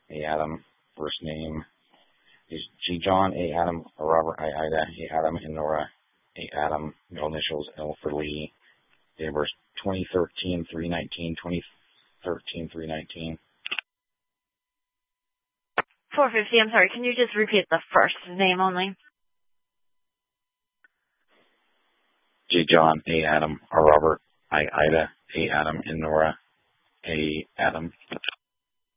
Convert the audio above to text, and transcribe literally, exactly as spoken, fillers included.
A Adam. First name is G John, A Adam, Robert, I Ida, A Adam, and Nora, A Adam. Middle initials L for Lee. Date of birth twenty thirteen, three nineteen, twenty thirteen, three nineteen. four fifty, I'm sorry, can you just repeat the first name only? G John, A Adam, R Robert, I Ida, A Adam, and Nora, A Adam.